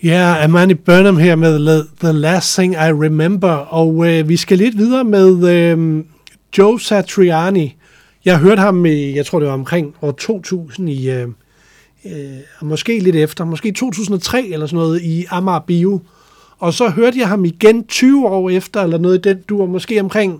Ja, Amani Burnham her med The Last Thing I Remember, og vi skal lidt videre med Joe Satriani. Jeg hørte ham jeg tror det var omkring år 2000 måske lidt efter, måske 2003 eller sådan noget i Amager Bio. Og så hørte jeg ham igen 20 år efter, eller noget i den dur, måske omkring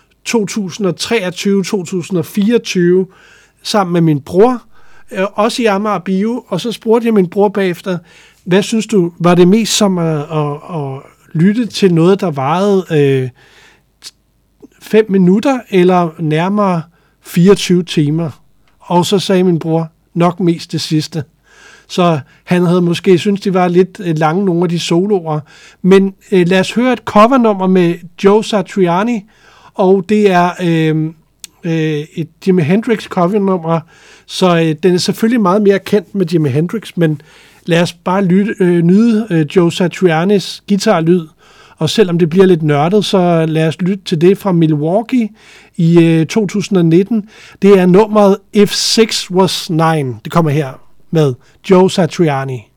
2023-2024, sammen med min bror, også i Amager Bio. Og så spurgte jeg min bror bagefter, hvad synes du, var det mest som at lytte til noget, der varede 5 minutter, eller nærmere 24 timer? Og så sagde min bror, nok mest det sidste. Så han havde måske syntes, de var lidt lange, nogle af de soloer. Men lad os høre et covernummer med Joe Satriani, og det er et Jimi Hendrix covernummer, så den er selvfølgelig meget mere kendt med Jimi Hendrix, men lad os bare nyde Joe Satrianis guitarlyd, og selvom det bliver lidt nørdet, så lad os lytte til det fra Milwaukee i 2019. Det er nummeret If 6 Was 9. Det kommer her med Joe Satriani.